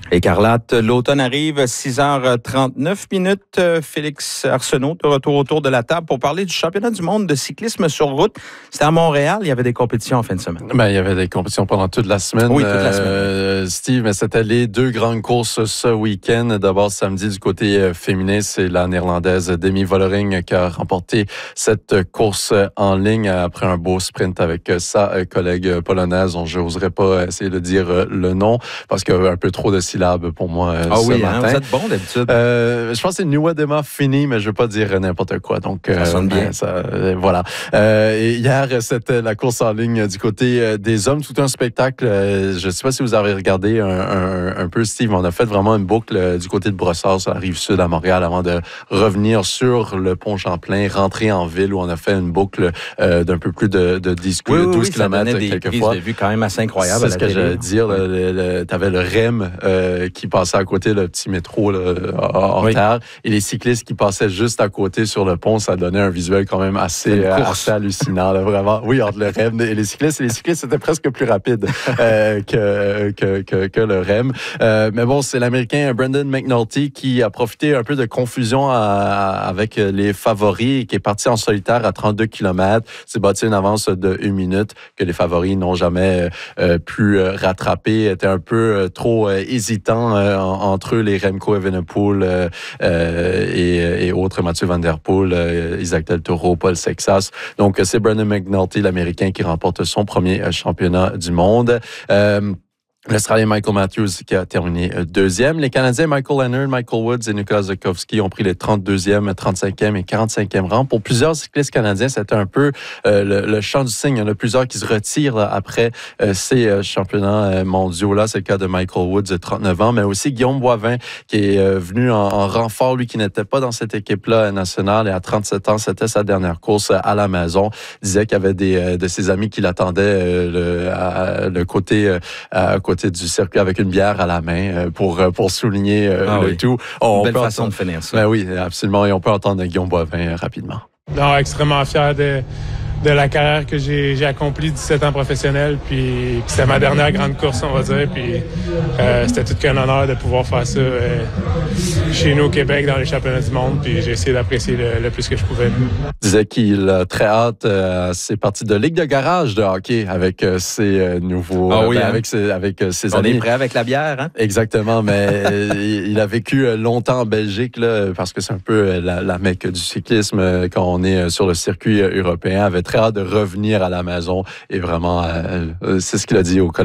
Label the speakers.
Speaker 1: Écarlate, l'automne arrive, 6h39. Félix Arsenault, de retour autour de la table pour parler du championnat du monde de cyclisme sur route. C'était à Montréal, il y avait des compétitions en fin de semaine.
Speaker 2: Il y avait des compétitions pendant toute la semaine.
Speaker 1: Oui, toute la semaine.
Speaker 2: Steve, mais c'était les deux grandes courses ce week-end. D'abord, samedi, du côté féminin, c'est la Néerlandaise Demi Vollering qui a remporté cette course en ligne après un beau sprint avec sa collègue polonaise. Je n'oserais pas essayer de dire le nom parce qu'il y a un peu trop de syllabes pour moi ce matin.
Speaker 1: Vous êtes bon d'habitude.
Speaker 2: Je pense que c'est Nieuwedema Fini, mais je ne veux pas dire n'importe quoi. Donc,
Speaker 1: ça sonne bien.
Speaker 2: Voilà. Et hier, c'était la course en ligne du côté des hommes. Tout un spectacle. Je ne sais pas si vous avez regardé un peu, Steve. On a fait vraiment une boucle du côté de Brossard, sur la rive sud à Montréal, avant de revenir sur le pont Champlain, rentrer en ville où on a fait une boucle d'un peu plus de 12 km quelquefois.
Speaker 1: J'ai vu quand même assez incroyable.
Speaker 2: C'est ce que j'allais dire. Tu avais le REM qui passait à côté, le petit métro hors terre, et les cyclistes qui passaient juste à côté sur le pont. Ça donnait un visuel quand même assez hallucinant, là, vraiment. Oui, entre le REM et les cyclistes. Et les cyclistes étaient presque plus rapides que le REM. Mais bon, c'est l'Américain Brendan McNulty qui a profité un peu de confusion avec les favoris et qui est parti en solitaire à 32 km. C'est bâti une avance de 1 minute que les favoris n'ont jamais pu rattraper. Était un peu trop hésitant entre eux, les Remco Evenepoel et autres, Mathieu Van Der Poel, Isaac Del Toro, Paul Sexas. Donc, c'est Brendan McNulty, l'Américain, qui remporte son premier championnat du monde. L'Australien Michael Matthews qui a terminé deuxième. Les Canadiens Michael Leonard, Michael Woods et Nicolas Zukowski ont pris les 32e, 35e et 45e rangs. Pour plusieurs cyclistes canadiens, c'était un peu le chant du cygne. Il y en a plusieurs qui se retirent après ces championnats mondiaux-là. C'est le cas de Michael Woods, de 39 ans, mais aussi Guillaume Boivin qui est venu en renfort, lui qui n'était pas dans cette équipe-là nationale et à 37 ans, c'était sa dernière course à la maison. Il disait qu'il y avait de ses amis qui l'attendaient à côté du circuit avec une bière à la main pour souligner le tout.
Speaker 1: Une belle façon de finir ça.
Speaker 2: Ben oui, absolument. Et on peut entendre Guillaume Boivin rapidement.
Speaker 3: Non, extrêmement fier de la carrière que j'ai accomplie, 17 ans professionnel, puis c'était ma dernière grande course, on va dire, puis c'était tout qu'un honneur de pouvoir faire ça chez nous au Québec dans les championnats du monde, puis j'ai essayé d'apprécier le plus que je pouvais.
Speaker 2: Il disait qu'il a très hâte à ces parties de ligue de garage de hockey avec ses nouveaux... avec ses
Speaker 1: on
Speaker 2: amis.
Speaker 1: On est prêt avec la bière, hein?
Speaker 2: Exactement, mais il a vécu longtemps en Belgique, là, parce que c'est un peu la mecque du cyclisme quand on est sur le circuit européen, avait très hâte de revenir à la maison et vraiment, c'est ce qu'il a dit aux collègues.